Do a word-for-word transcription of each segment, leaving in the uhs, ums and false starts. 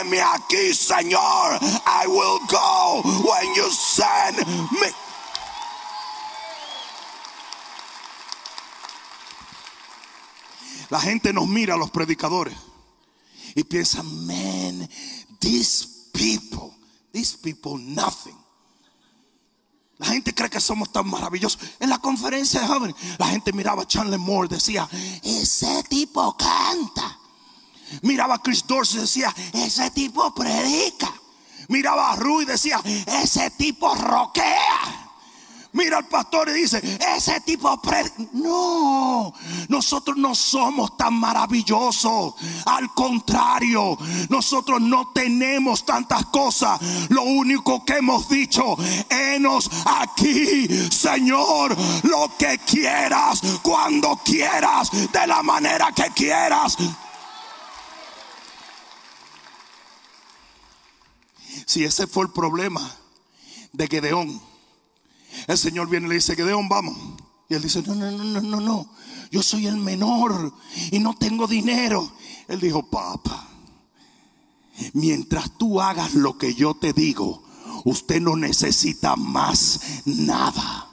Me aquí, Señor. I will go when you send me. La gente nos mira a los predicadores y piensa, man, these people, these people nothing. La gente cree que somos tan maravillosos. En la conferencia de jóvenes, la gente miraba a Chandler Moore, decía, ese tipo canta. Miraba a Chris Dorsey y decía, ese tipo predica. Miraba a Rui y decía, ese tipo roquea. Mira al pastor y dice, ese tipo predica. No, nosotros no somos tan maravillosos. Al contrario, nosotros no tenemos tantas cosas. Lo único que hemos dicho, henos aquí, Señor, lo que quieras, cuando quieras, de la manera que quieras. Si ese fue el problema de Gedeón, el Señor viene y le dice, Gedeón, vamos. Y él dice, no, no, no, no, no, no. Yo soy el menor y no tengo dinero. Él dijo, papá, mientras tú hagas lo que yo te digo, usted no necesita más nada.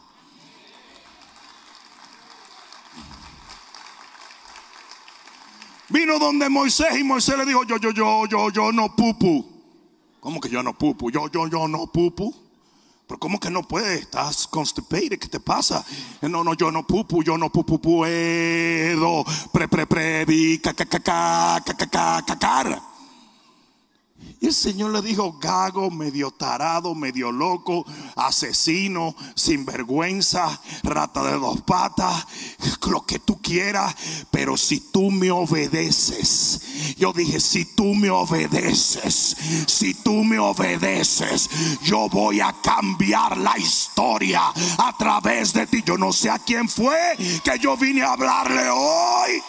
Vino donde Moisés y Moisés le dijo, yo, yo, yo, yo, yo no pupu. ¿Cómo que yo no pupu? Yo, yo, yo no pupu. Pero ¿cómo que no puedes? Estás constipated, ¿qué te pasa? No, no, yo no pupu, yo no pupu puedo. Pre, pre, predica, ca, ca, ca, ca, ca, ca, ca, cara. Y el Señor le dijo, gago, medio tarado, medio loco, asesino, sinvergüenza, rata de dos patas, lo que tú quieras, pero si tú me obedeces. Yo dije, si tú me obedeces, si tú me obedeces, yo voy a cambiar la historia a través de ti. Yo no sé a quién fue que yo vine a hablarle hoy.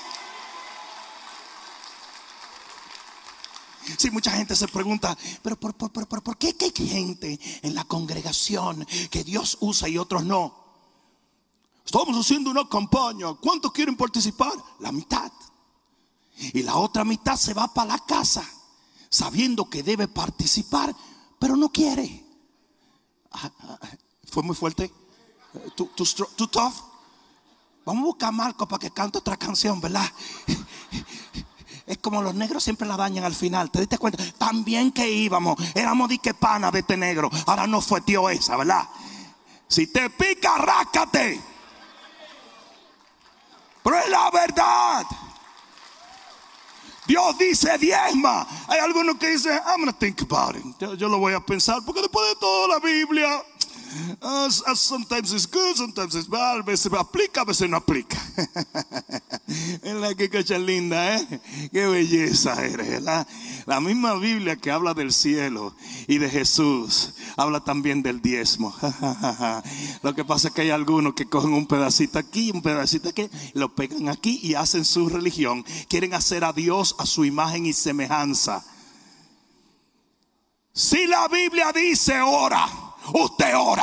Sí, mucha gente se pregunta, pero por, por, por, por, ¿por qué hay gente en la congregación que Dios usa y otros no? Estamos haciendo una campaña. ¿Cuántos quieren participar? La mitad. Y la otra mitad se va para la casa sabiendo que debe participar, pero no quiere. ¿Fue muy fuerte? ¿Too, too, too tough? Vamos a buscar a Marco para que cante otra canción, ¿verdad? Es como los negros siempre la dañan al final. ¿Te diste cuenta? También que íbamos, éramos de que pana de este negro. Ahora no fue tío esa, ¿verdad? Si te pica, ráscate. Pero es la verdad. Dios dice diezma. Hay algunos que dicen, I'm gonna think about it. Yo, yo lo voy a pensar, porque después de todo la Biblia, Uh, sometimes it's good, sometimes it's bad. A veces aplica, a veces no aplica. Es la que cosa linda, ¿eh? Qué belleza eres, ¿verdad? La misma Biblia que habla del cielo y de Jesús habla también del diezmo. Lo que pasa es que hay algunos que cogen un pedacito aquí, un pedacito aquí, lo pegan aquí y hacen su religión. Quieren hacer a Dios a su imagen y semejanza. Si la Biblia dice ora, usted ora.